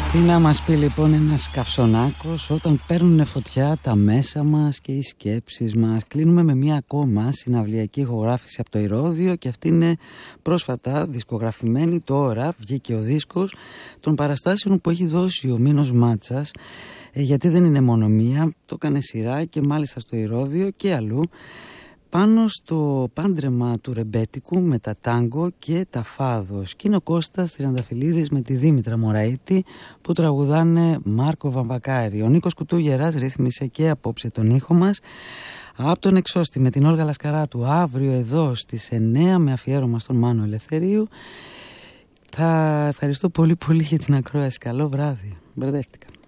Τι να μας πει λοιπόν ένας καυσονάκος όταν παίρνουν φωτιά τα μέσα μας και οι σκέψεις μας. Κλείνουμε με μια ακόμα συναυλιακή ηχογράφηση από το Ηρώδειο και αυτή είναι πρόσφατα δισκογραφημένη. Τώρα βγήκε ο δίσκος των παραστάσεων που έχει δώσει ο Μίνος Μάτσας, γιατί δεν είναι μόνο μία, το έκανε σειρά και μάλιστα στο Ηρώδειο και αλλού, πάνω στο πάντρεμα του ρεμπέτικου με τα τάγκο και τα φάδο. Και είναι ο Κώστας Τριανταφυλλίδης με τη Δήμητρα Μωραήτη που τραγουδάνε Μάρκο Βαμβακάρη. Ο Νίκος Κουτούγερας ρύθμισε και απόψε τον ήχο μας. Από τον Εξώστη με την Όλγα Λασκαράτου αύριο εδώ στις 9 με αφιέρωμα στον Μάνο Ελευθερίου. Θα ευχαριστώ πολύ πολύ για την ακρόαση. Καλό βράδυ. Μπερδεύτηκα.